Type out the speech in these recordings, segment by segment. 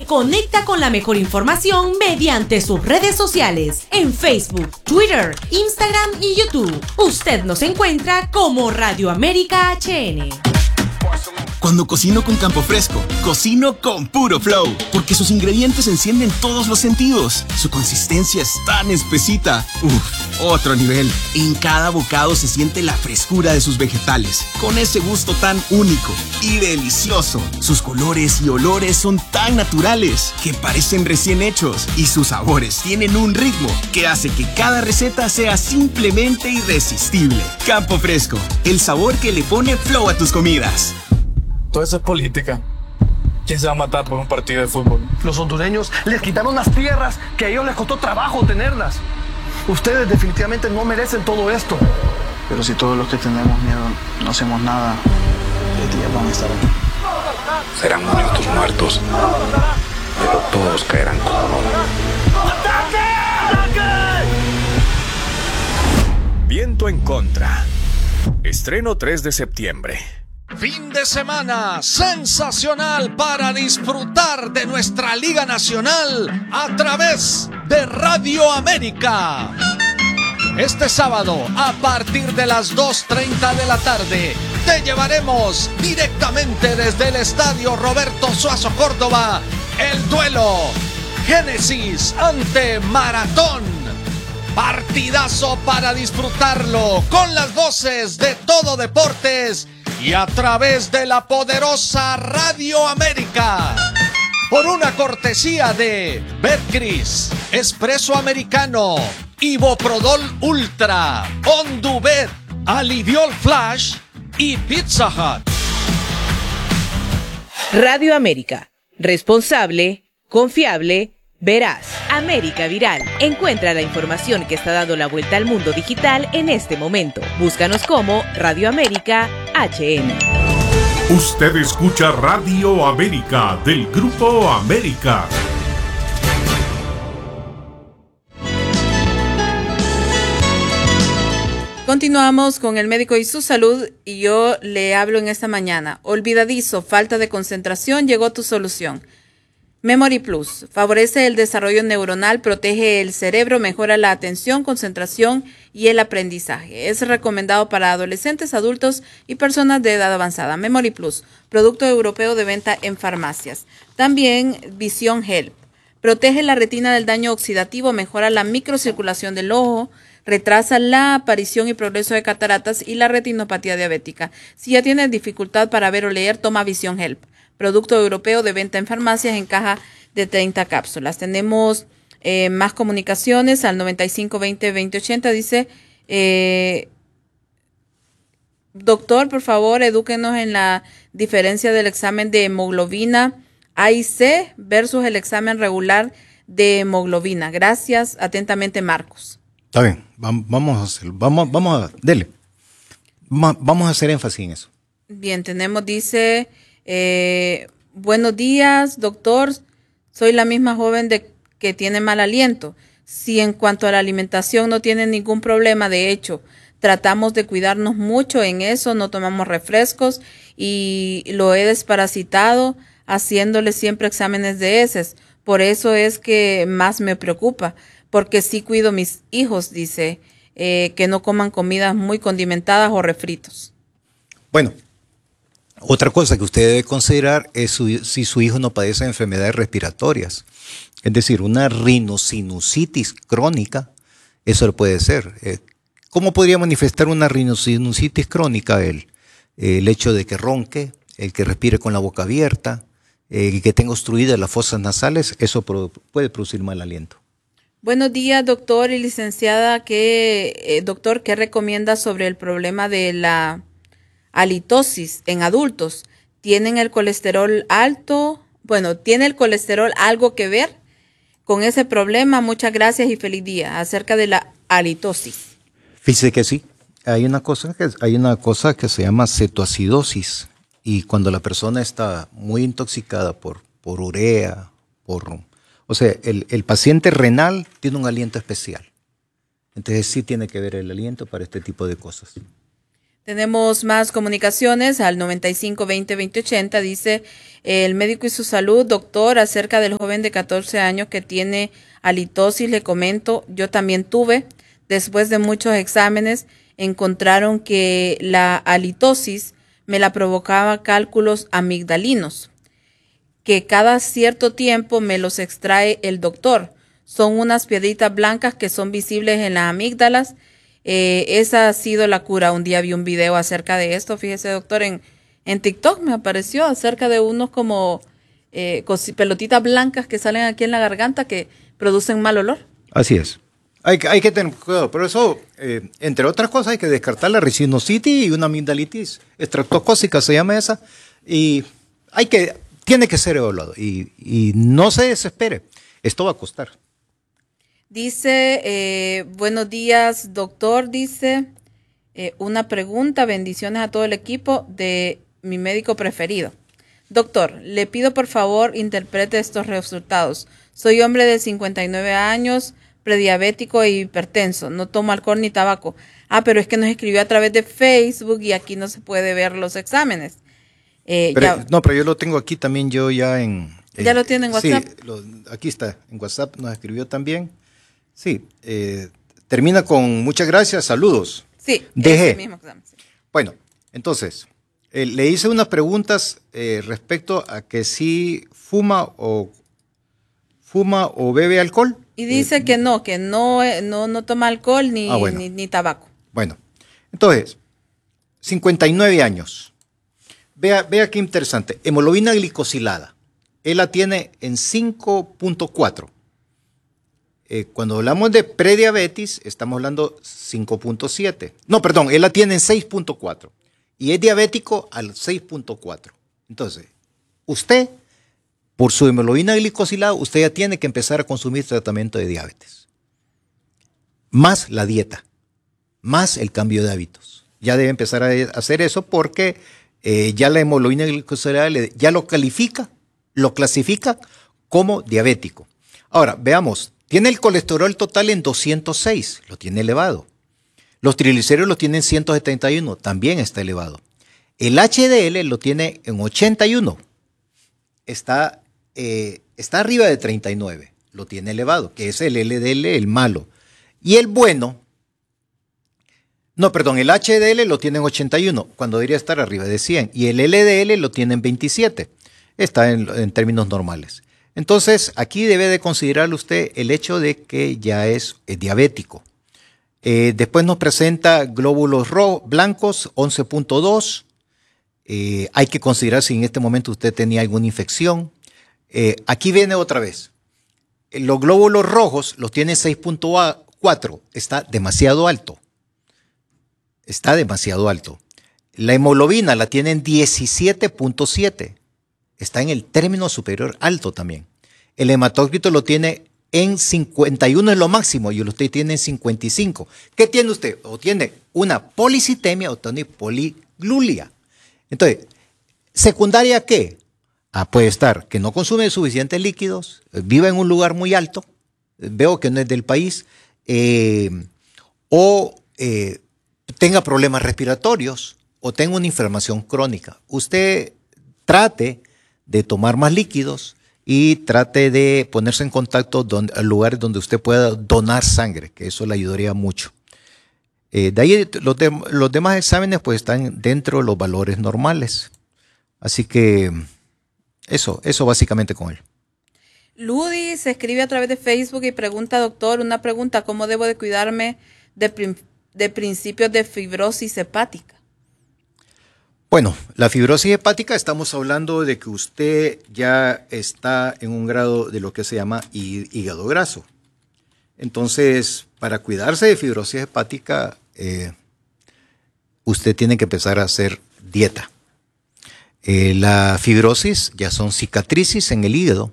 Conecta con la mejor información mediante sus redes sociales en Facebook, Twitter, Instagram y YouTube. Usted nos encuentra como Radio América HN. Cuando cocino con Campo Fresco, cocino con puro flow, porque sus ingredientes encienden todos los sentidos. Su consistencia es tan espesita. Otro nivel. En cada bocado se siente la frescura de sus vegetales, con ese gusto tan único y delicioso. Sus colores y olores son tan naturales que parecen recién hechos, y sus sabores tienen un ritmo que hace que cada receta sea simplemente irresistible. Campo Fresco, el sabor que le pone flow a tus comidas. Todo eso es política. ¿Quién se va a matar por un partido de fútbol? Los hondureños les quitaron las tierras que a ellos les costó trabajo tenerlas. Ustedes definitivamente no merecen todo esto. Pero si todos los que tenemos miedo no hacemos nada, ¿qué días van a estar aquí? Serán muchos muertos, pero todos caerán como uno. Viento en contra. Estreno 3 de septiembre. Fin de semana sensacional para disfrutar de nuestra Liga Nacional a través de Radio América. Este sábado, a partir de las 2:30 de la tarde, te llevaremos directamente desde el Estadio Roberto Suazo Córdoba el duelo Génesis ante Maratón. Partidazo para disfrutarlo con las voces de Todo Deportes y a través de la poderosa Radio América. Por una cortesía de Betcris, Espresso Americano, Iboprodol Ultra, Ondubet, Aliviol Flash y Pizza Hut. Radio América. Responsable, confiable, veraz. América Viral. Encuentra la información que está dando la vuelta al mundo digital en este momento. Búscanos como Radio América HN. Usted escucha Radio América del Grupo América. Continuamos con el médico y su salud y yo le hablo en esta mañana. Olvidadizo, falta de concentración, llegó tu solución. Memory Plus favorece el desarrollo neuronal, protege el cerebro, mejora la atención, concentración y el aprendizaje. Es recomendado para adolescentes, adultos y personas de edad avanzada. Memory Plus, producto europeo de venta en farmacias. También Vision Help, protege la retina del daño oxidativo, mejora la microcirculación del ojo, retrasa la aparición y progreso de cataratas y la retinopatía diabética. Si ya tienes dificultad para ver o leer, toma Vision Help. Producto europeo de venta en farmacias en caja de 30 cápsulas. Tenemos más comunicaciones al 9520-2080. Dice, doctor, por favor, edúquenos en la diferencia del examen de hemoglobina A y C versus el examen regular de hemoglobina. Gracias. Atentamente, Marcos. Está bien, vamos a hacerlo. Dele. Vamos a hacer énfasis en eso. Bien, tenemos, dice... buenos días, doctor. Soy la misma joven que tiene mal aliento. Si en cuanto a la alimentación no tiene ningún problema, de hecho, tratamos de cuidarnos mucho en eso, no tomamos refrescos y lo he desparasitado haciéndole siempre exámenes de heces. Por eso es que más me preocupa, porque sí cuido mis hijos, dice, que no coman comidas muy condimentadas o refritos. Bueno. Otra cosa que usted debe considerar es si su hijo no padece de enfermedades respiratorias. Es decir, una rinosinusitis crónica, eso lo puede ser. ¿Cómo podría manifestar una rinosinusitis crónica él? El hecho de que ronque, el que respire con la boca abierta, el que tenga obstruidas las fosas nasales, eso puede producir mal aliento. Buenos días, doctor y licenciada. Doctor, ¿qué recomienda sobre el problema de la halitosis en adultos? ¿Tienen el colesterol alto? Bueno, ¿tiene el colesterol algo que ver con ese problema? Muchas gracias y feliz día. Acerca de la halitosis. Fíjese que sí. Hay una cosa que se llama cetoacidosis, y cuando la persona está muy intoxicada por urea, o sea, el paciente renal tiene un aliento especial. Entonces sí tiene que ver el aliento para este tipo de cosas. Tenemos más comunicaciones al 95-20-2080. Dice el médico y su salud, doctor, acerca del joven de 14 años que tiene halitosis, le comento, yo también tuve. Después de muchos exámenes encontraron que la halitosis me la provocaba cálculos amigdalinos, que cada cierto tiempo me los extrae el doctor. Son unas piedritas blancas que son visibles en las amígdalas. Esa ha sido la cura. Un día vi un video acerca de esto, fíjese doctor, en TikTok me apareció acerca de unos como pelotitas blancas que salen aquí en la garganta que producen mal olor. Así es. Hay que tener cuidado, pero eso, entre otras cosas, hay que descartar la ricinoscitis y una amigdalitis estreptocócica, se llama esa, y tiene que ser evaluado, y no se desespere, esto va a costar. Dice, buenos días, doctor, dice, una pregunta, bendiciones a todo el equipo de mi médico preferido. Doctor, le pido por favor interprete estos resultados. Soy hombre de 59 años, prediabético e hipertenso, no tomo alcohol ni tabaco. Pero es que nos escribió a través de Facebook y aquí no se puede ver los exámenes. Pero yo lo tengo aquí también, yo ya en... ¿Ya lo tiene en WhatsApp? Sí, aquí está, en WhatsApp nos escribió también. Sí, termina con muchas gracias, saludos. Sí, DG. ese mismo examen. Sí. Bueno, entonces, le hice unas preguntas respecto a que si fuma o bebe alcohol. Y dice que no toma alcohol ni tabaco. Bueno, entonces, 59 años. Vea qué interesante. Hemoglobina glicosilada. Él la tiene en 5.4. Cuando hablamos de prediabetes, estamos hablando 5.7. No, perdón, él la tiene en 6.4. Y es diabético al 6.4. Entonces, usted, por su hemoglobina glicosilada, usted ya tiene que empezar a consumir tratamiento de diabetes. Más la dieta, más el cambio de hábitos. Ya debe empezar a hacer eso porque ya la hemoglobina glicosilada ya lo clasifica como diabético. Ahora, veamos, tiene el colesterol total en 206, lo tiene elevado. Los triglicéridos lo tienen en 171, también está elevado. El HDL lo tiene en 81, está arriba de 39, lo tiene elevado, que es el LDL, el malo. Y el bueno, el HDL lo tiene en 81, cuando debería estar arriba de 100, y el LDL lo tiene en 27, está en términos normales. Entonces, aquí debe de considerar usted el hecho de que ya es diabético. Después nos presenta glóbulos blancos, 11.2. Hay que considerar si en este momento usted tenía alguna infección. Aquí viene otra vez. Los glóbulos rojos los tiene 6.4. Está demasiado alto. Está demasiado alto. La hemoglobina la tiene en 17.7. Está en el término superior alto también. El hematócrito lo tiene en 51, es lo máximo, y usted tiene en 55. ¿Qué tiene usted? O tiene una policitemia o tiene poliglulia. Entonces, ¿secundaria qué? Puede estar que no consume suficientes líquidos, vive en un lugar muy alto, veo que no es del país, o tenga problemas respiratorios, o tenga una inflamación crónica. Usted trate de tomar más líquidos y trate de ponerse en contacto a lugares donde usted pueda donar sangre, que eso le ayudaría mucho. De ahí los demás exámenes pues están dentro de los valores normales. Así que eso básicamente con él. Ludi se escribe a través de Facebook y pregunta, doctor, una pregunta, ¿cómo debo de cuidarme de principios de fibrosis hepática? Bueno, la fibrosis hepática, estamos hablando de que usted ya está en un grado de lo que se llama hígado graso. Entonces, para cuidarse de fibrosis hepática, usted tiene que empezar a hacer dieta. La fibrosis ya son cicatrices en el hígado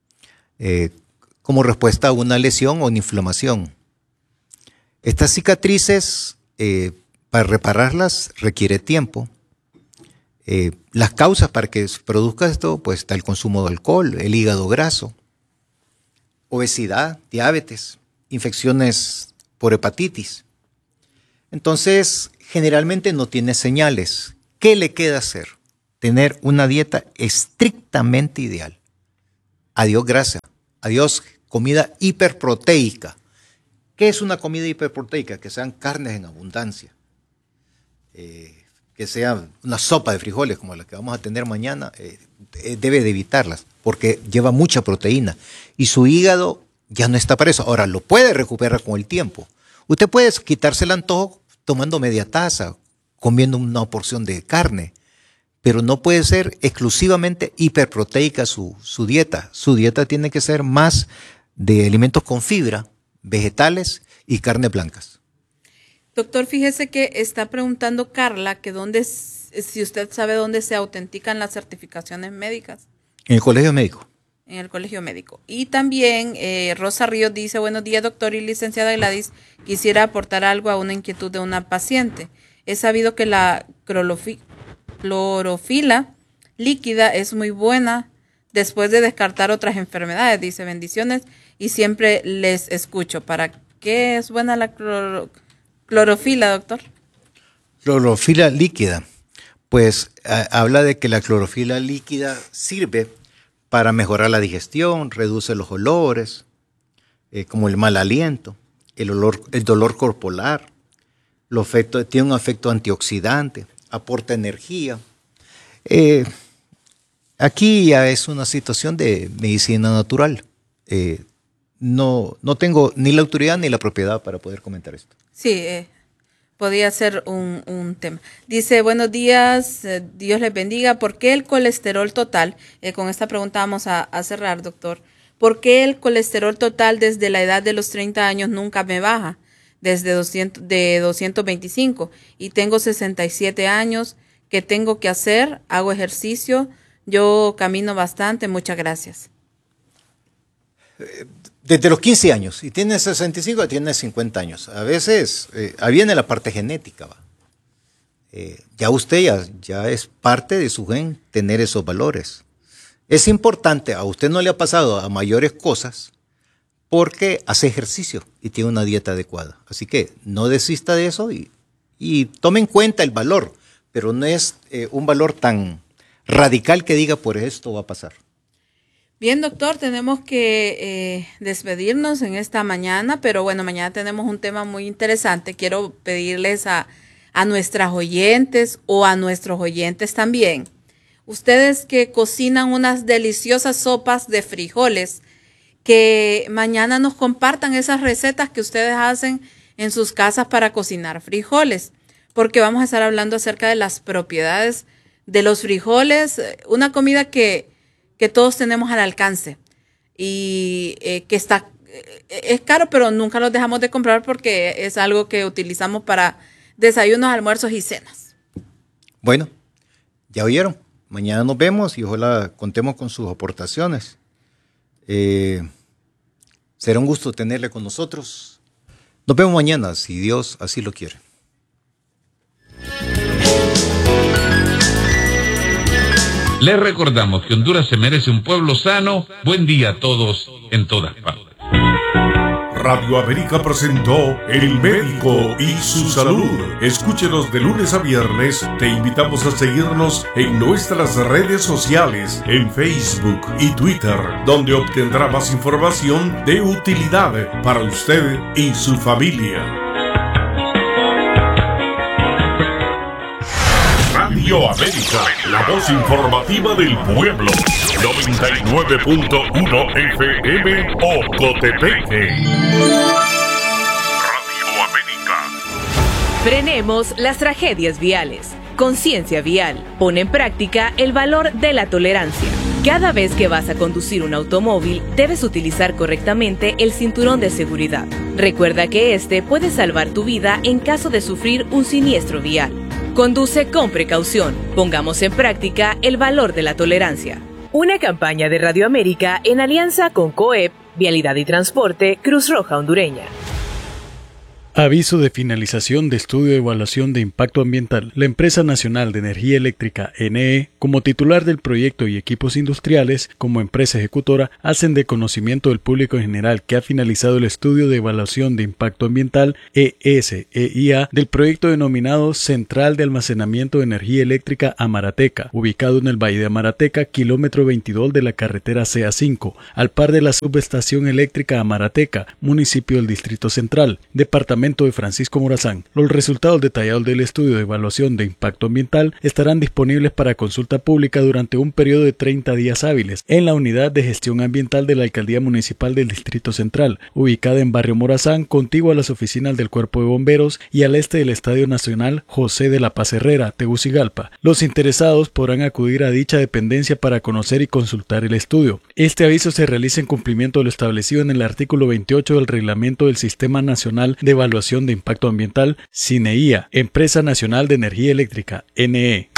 como respuesta a una lesión o una inflamación. Estas cicatrices, para repararlas, requiere tiempo. Las causas para que se produzca esto, pues está el consumo de alcohol, el hígado graso, obesidad, diabetes, infecciones por hepatitis. Entonces, generalmente no tiene señales. ¿Qué le queda hacer? Tener una dieta estrictamente ideal. Adiós grasa, adiós comida hiperproteica. ¿Qué es una comida hiperproteica? Que sean carnes en abundancia. Que sea una sopa de frijoles como la que vamos a tener mañana, debe de evitarlas porque lleva mucha proteína y su hígado ya no está para eso. Ahora, lo puede recuperar con el tiempo. Usted puede quitarse el antojo tomando media taza, comiendo una porción de carne, pero no puede ser exclusivamente hiperproteica su dieta. Su dieta tiene que ser más de alimentos con fibra, vegetales y carnes blancas. Doctor, fíjese que está preguntando Carla que si usted sabe dónde se autentican las certificaciones médicas. En el colegio médico. En el colegio médico. Y también Rosa Ríos dice, buenos días doctor y licenciada Gladys, quisiera aportar algo a una inquietud de una paciente. He sabido que la clorofila líquida es muy buena después de descartar otras enfermedades. Dice, bendiciones y siempre les escucho. ¿Para qué es buena la clorofila, doctor? Clorofila líquida. Pues habla de que la clorofila líquida sirve para mejorar la digestión, reduce los olores, como el mal aliento, el dolor corporal, tiene un efecto antioxidante, aporta energía. Aquí ya es una situación de medicina natural. No tengo ni la autoridad ni la propiedad para poder comentar esto. Sí, podría ser un tema. Dice, buenos días, Dios les bendiga. ¿Por qué el colesterol total? Con esta pregunta vamos a cerrar, doctor. ¿Por qué el colesterol total desde la edad de los 30 años nunca me baja? Desde 225 y tengo 67 años. ¿Qué tengo que hacer? Hago ejercicio. Yo camino bastante. Muchas gracias. Desde los 15 años, y tiene 65, tiene 50 años. A veces, ahí viene la parte genética. Ya usted ya es parte de su gen tener esos valores. Es importante, a usted no le ha pasado a mayores cosas, porque hace ejercicio y tiene una dieta adecuada. Así que no desista de eso y tome en cuenta el valor, pero no es un valor tan radical que diga por esto va a pasar. Bien, doctor, tenemos que despedirnos en esta mañana, pero bueno, mañana tenemos un tema muy interesante. Quiero pedirles a nuestras oyentes o a nuestros oyentes también, ustedes que cocinan unas deliciosas sopas de frijoles, que mañana nos compartan esas recetas que ustedes hacen en sus casas para cocinar frijoles, porque vamos a estar hablando acerca de las propiedades de los frijoles, una comida que todos tenemos al alcance y que es caro, pero nunca los dejamos de comprar porque es algo que utilizamos para desayunos, almuerzos y cenas. Bueno, ya oyeron. Mañana nos vemos y ojalá contemos con sus aportaciones. Será un gusto tenerle con nosotros. Nos vemos mañana, si Dios así lo quiere. Les recordamos que Honduras se merece un pueblo sano. Buen día a todos en todas partes. Radio América presentó El Médico y su Salud. Escúchenos de lunes a viernes. Te invitamos a seguirnos en nuestras redes sociales, en Facebook y Twitter, donde obtendrá más información de utilidad para usted y su familia. Radio América, la voz informativa del pueblo. 99.1 FM Ocotepeque. Radio América. Frenemos las tragedias viales. Conciencia vial. Pon en práctica el valor de la tolerancia. Cada vez que vas a conducir un automóvil, debes utilizar correctamente el cinturón de seguridad. Recuerda que este puede salvar tu vida en caso de sufrir un siniestro vial. Conduce con precaución. Pongamos en práctica el valor de la tolerancia. Una campaña de Radio América en alianza con COEP, Vialidad y Transporte, Cruz Roja Hondureña. Aviso de finalización de estudio de evaluación de impacto ambiental. La Empresa Nacional de Energía Eléctrica, NE, como titular del proyecto y equipos industriales, como empresa ejecutora, hacen de conocimiento del público en general que ha finalizado el estudio de evaluación de impacto ambiental, ESEIA, del proyecto denominado Central de Almacenamiento de Energía Eléctrica Amarateca, ubicado en el Valle de Amarateca, kilómetro 22 de la carretera CA5, al par de la subestación eléctrica Amarateca, municipio del Distrito Central, departamento de Francisco Morazán. Los resultados detallados del estudio de evaluación de impacto ambiental estarán disponibles para consulta pública durante un periodo de 30 días hábiles en la Unidad de Gestión Ambiental de la Alcaldía Municipal del Distrito Central, ubicada en Barrio Morazán, contigua a las oficinas del Cuerpo de Bomberos y al este del Estadio Nacional José de la Paz Herrera, Tegucigalpa. Los interesados podrán acudir a dicha dependencia para conocer y consultar el estudio. Este aviso se realiza en cumplimiento de lo establecido en el artículo 28 del Reglamento del Sistema Nacional de Evaluación de Impacto Ambiental, SINEIA, Empresa Nacional de Energía Eléctrica, NE.